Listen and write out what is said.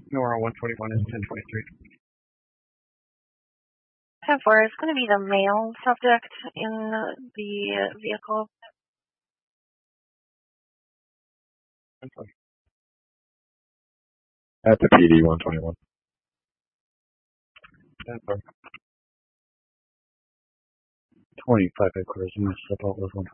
Nora 121 is 1023. 10-4 is going to be the male subject in the vehicle. At the PD 121. 10-4. 25 headquarters. I'm going to step out with one.